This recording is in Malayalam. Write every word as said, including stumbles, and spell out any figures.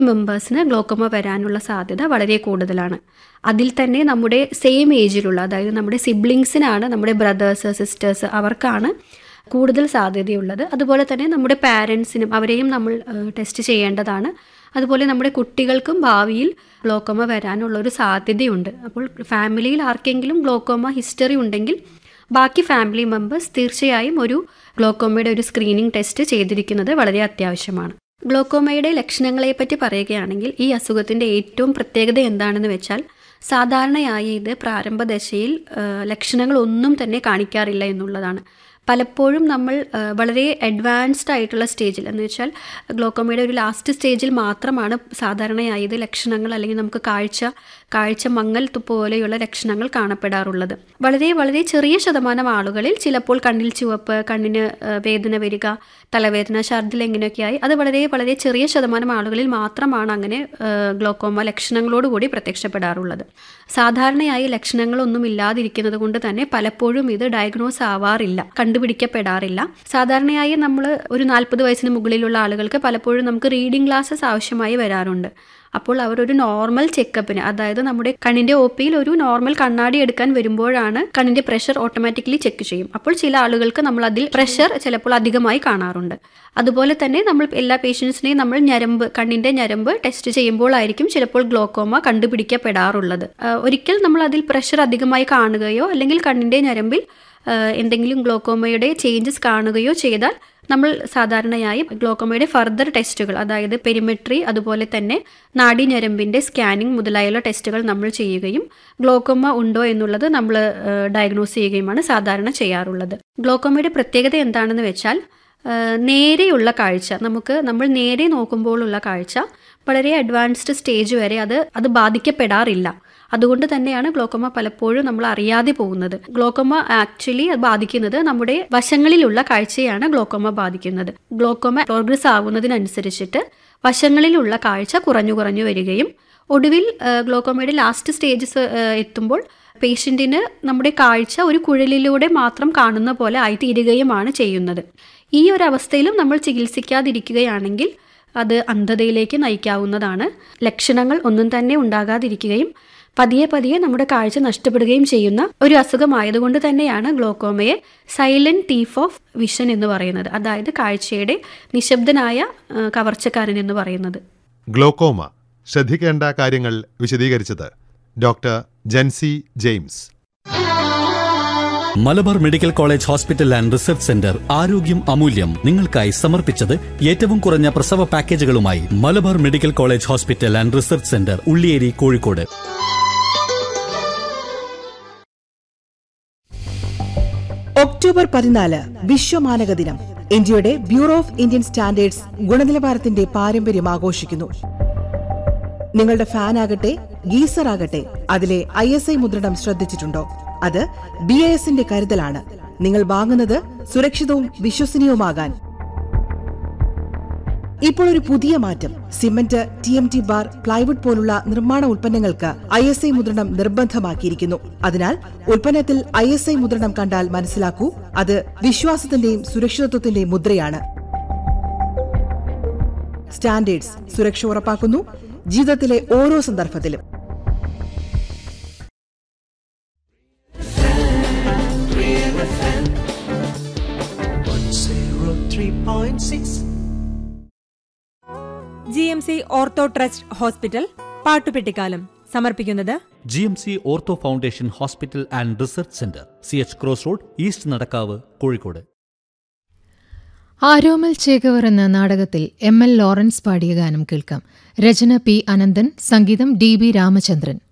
മെമ്പേഴ്സിന് ഗ്ലോക്കോമ വരാനുള്ള സാധ്യത വളരെ കൂടുതലാണ്. അതിൽ തന്നെ നമ്മുടെ സെയിം ഏജിലുള്ള, അതായത് നമ്മുടെ സിബ്ലിങ്സിനാണ്, നമ്മുടെ ബ്രദേഴ്സ് സിസ്റ്റേഴ്സ് അവർക്കാണ് കൂടുതൽ സാധ്യതയുള്ളത്. അതുപോലെ തന്നെ നമ്മുടെ പാരൻസിനും അവരെയും നമ്മൾ ടെസ്റ്റ് ചെയ്യേണ്ടതാണ്. അതുപോലെ നമ്മുടെ കുട്ടികൾക്കും ഭാവിയിൽ ഗ്ലോക്കോമ വരാനുള്ളൊരു സാധ്യതയുണ്ട്. അപ്പോൾ ഫാമിലിയിൽ ആർക്കെങ്കിലും ഗ്ലോക്കോമ ഹിസ്റ്ററി ഉണ്ടെങ്കിൽ ബാക്കി ഫാമിലി മെമ്പേഴ്സ് തീർച്ചയായും ഒരു ഗ്ലോക്കോമയുടെ ഒരു സ്ക്രീനിങ് ടെസ്റ്റ് ചെയ്തിരിക്കുന്നത് വളരെ അത്യാവശ്യമാണ്. ഗ്ലോക്കോമയുടെ ലക്ഷണങ്ങളെപ്പറ്റി പറയുകയാണെങ്കിൽ ഈ അസുഖത്തിൻ്റെ ഏറ്റവും പ്രത്യേകത എന്താണെന്ന് വെച്ചാൽ സാധാരണയായി ഇത് പ്രാരംഭദശയിൽ ലക്ഷണങ്ങളൊന്നും തന്നെ കാണിക്കാറില്ല എന്നുള്ളതാണ്. പലപ്പോഴും നമ്മൾ വളരെ അഡ്വാൻസ്ഡ് ആയിട്ടുള്ള സ്റ്റേജിൽ എന്ന് വെച്ചാൽ ഗ്ലോക്കോമയുടെ ഒരു ലാസ്റ്റ് സ്റ്റേജിൽ മാത്രമാണ് സാധാരണയായി ഇത് ലക്ഷണങ്ങൾ അല്ലെങ്കിൽ നമുക്ക് കാഴ്ച കാഴ്ച മങ്ങൽ പോലെയുള്ള ലക്ഷണങ്ങൾ കാണപ്പെടാറുള്ളത്. വളരെ വളരെ ചെറിയ ശതമാനം ആളുകളിൽ ചിലപ്പോൾ കണ്ണിൽ ചുവപ്പ്, കണ്ണിന് വേദന വരിക, തലവേദന, ഛർദ്ദിൽ എങ്ങനെയൊക്കെയായി അത് വളരെ വളരെ ചെറിയ ശതമാനം ആളുകളിൽ മാത്രമാണ് അങ്ങനെ ഗ്ലോക്കോമ ലക്ഷണങ്ങളോടുകൂടി പ്രത്യക്ഷപ്പെടാറുള്ളത്. സാധാരണയായി ലക്ഷണങ്ങളൊന്നും ഇല്ലാതിരിക്കുന്നത് കൊണ്ട് തന്നെ പലപ്പോഴും ഇത് ഡയഗ്നോസ് ആവാറില്ല, കണ്ടുപിടിക്കപ്പെടാറില്ല. സാധാരണയായി നമ്മൾ ഒരു നാൽപ്പത് വയസ്സിന് മുകളിലുള്ള ആളുകൾക്ക് പലപ്പോഴും നമുക്ക് റീഡിംഗ് ഗ്ലാസ്സസ് ആവശ്യമായി വരാറുണ്ട്. അപ്പോൾ അവർ ഒരു നോർമൽ ചെക്കപ്പിന്, അതായത് നമ്മുടെ കണ്ണിൻ്റെ ഒ പിയിൽ ഒരു നോർമൽ കണ്ണാടി എടുക്കാൻ വരുമ്പോഴാണ് കണ്ണിൻ്റെ പ്രഷർ ഓട്ടോമാറ്റിക്കലി ചെക്ക് ചെയ്യും. അപ്പോൾ ചില ആളുകൾക്ക് നമ്മൾ അതിൽ പ്രഷർ ചിലപ്പോൾ അധികമായി കാണാറുണ്ട്. അതുപോലെ തന്നെ നമ്മൾ എല്ലാ പേഷ്യൻസിനെയും നമ്മൾ ഞരമ്പ് കണ്ണിൻ്റെ ഞരമ്പ് ടെസ്റ്റ് ചെയ്യുമ്പോഴായിരിക്കും ചിലപ്പോൾ ഗ്ലോക്കോമ കണ്ടുപിടിക്കപ്പെടാറുള്ളത്. ഒരിക്കൽ നമ്മൾ അതിൽ പ്രഷർ അധികമായി കാണുകയോ അല്ലെങ്കിൽ കണ്ണിൻ്റെ ഞരമ്പിൽ എന്തെങ്കിലും ഗ്ലോക്കോമയുടെ ചേഞ്ചസ് കാണുകയോ ചെയ്താൽ നമ്മൾ സാധാരണയായി ഗ്ലോക്കോമയുടെ ഫർദർ ടെസ്റ്റുകൾ, അതായത് പെരിമെട്രി, അതുപോലെ തന്നെ നാഡീഞരമ്പിൻ്റെ സ്കാനിങ് മുതലായുള്ള ടെസ്റ്റുകൾ നമ്മൾ ചെയ്യുകയും ഗ്ലോക്കോമ ഉണ്ടോ എന്നുള്ളത് നമ്മൾ ഡയഗ്നോസ് ചെയ്യുകയുമാണ് സാധാരണ ചെയ്യാറുള്ളത്. ഗ്ലോക്കോമയുടെ പ്രത്യേകത എന്താണെന്ന് വെച്ചാൽ നേരെയുള്ള കാഴ്ച, നമുക്ക് നമ്മൾ നേരെ നോക്കുമ്പോഴുള്ള കാഴ്ച വളരെ അഡ്വാൻസ്ഡ് സ്റ്റേജ് വരെ അത് അത് ബാധിക്കപ്പെടാറില്ല. അതുകൊണ്ട് തന്നെയാണ് ഗ്ലോക്കോമ പലപ്പോഴും നമ്മൾ അറിയാതെ പോകുന്നത്. ഗ്ലോക്കോമ ആക്ച്വലി അത് ബാധിക്കുന്നത് നമ്മുടെ വശങ്ങളിലുള്ള കാഴ്ചയാണ് ഗ്ലോക്കോമ ബാധിക്കുന്നത്. ഗ്ലോക്കോമ പ്രോഗ്രസ് ആവുന്നതിനനുസരിച്ചിട്ട് വശങ്ങളിലുള്ള കാഴ്ച കുറഞ്ഞു കുറഞ്ഞു വരികയും ഒടുവിൽ ഗ്ലോക്കോമയുടെ ലാസ്റ്റ് സ്റ്റേജസ് എത്തുമ്പോൾ പേഷ്യൻറ്റിന് നമ്മുടെ കാഴ്ച ഒരു കുഴലിലൂടെ മാത്രം കാണുന്ന പോലെ ആയിത്തീരുകയുമാണ് ചെയ്യുന്നത്. ഈ ഒരു അവസ്ഥയിലും നമ്മൾ ചികിത്സിക്കാതിരിക്കുകയാണെങ്കിൽ അത് അന്ധതയിലേക്ക് നയിക്കാവുന്നതാണ്. ലക്ഷണങ്ങൾ ഒന്നും തന്നെ ഉണ്ടാകാതിരിക്കുകയും പതിയെ പതിയെ നമ്മുടെ കാഴ്ച നഷ്ടപ്പെടുകയും ചെയ്യുന്ന ഒരു അസുഖമായതുകൊണ്ട് തന്നെയാണ് ഗ്ലോക്കോമയെ സൈലന്റ് തീഫ് ഓഫ് വിഷൻ എന്ന് പറയുന്നത്, അതായത് കാഴ്ചയുടെ നിശബ്ദനായ കവർച്ചക്കാരൻ എന്ന് പറയുന്നത്. ഗ്ലോക്കോമ ശ്രദ്ധിക്കേണ്ട കാര്യങ്ങൾ വിശദീകരിച്ചത് doctor Jency James. Malabar medical college hospital and research centre ആരോഗ്യം അമൂല്യം നിങ്ങൾക്കായി സമർപ്പിച്ചത് ഏറ്റവും കുറഞ്ഞ പ്രസവ പാക്കേജുകളുമായി Malabar medical college hospital and research centre, Ulliyeri, Kozhikode. October പതിനാല് വിശ്വമാനക ദിനം. ഇന്ത്യയുടെ ബ്യൂറോ ഓഫ് ഇന്ത്യൻ സ്റ്റാൻഡേർഡ്സ് ഗുണനിലവാരത്തിന്റെ പാരമ്പര്യം ആഘോഷിക്കുന്നു. നിങ്ങളുടെ ഫാൻ ആകട്ടെ, ഗീസർ ആകട്ടെ, അതിലെ ഐ എസ് ഐ മുദ്രണം ശ്രദ്ധിച്ചിട്ടുണ്ടോ? അത് ബി ഐ എസിന്റെ കരുതലാണ്. നിങ്ങൾ വാങ്ങുന്നത് സുരക്ഷിതവും വിശ്വസനീയവുമാകാൻ. ഇപ്പോൾ ഒരു പുതിയ മാറ്റം. Cement, T M T bar, plywood പോലുള്ള നിർമ്മാണ ഉൽപ്പന്നങ്ങൾക്ക് ഐ എസ് ഐ മുദ്രണം നിർബന്ധമാക്കിയിരിക്കുന്നു. അതിനാൽ ഉൽപ്പന്നത്തിൽ ഐ എസ് ഐ മുദ്രണം കണ്ടാൽ മനസ്സിലാക്കൂ, അത് വിശ്വാസത്തിന്റെയും സുരക്ഷിതത്വത്തിന്റെയും മുദ്രയാണ്. സ്റ്റാൻഡേർഡ്സ് സുരക്ഷ ഉറപ്പാക്കുന്നു ജീവിതത്തിലെ ഓരോ സന്ദർഭത്തിലും. G M C ortho trust hospital പാട്ടുപെട്ടിക്കാലം സമർപ്പിക്കുന്നത് G M C ortho foundation hospital and research centre, C H cross road, east Nadakkavu, Kozhikode. ആരോമൽ ചേകവർ എന്ന നാടകത്തിൽ എം എൽ ലോറൻസ് പാടിയ ഗാനം കേൾക്കാം. രചന പി അനന്തൻ, സംഗീതം ഡി ബി രാമചന്ദ്രൻ.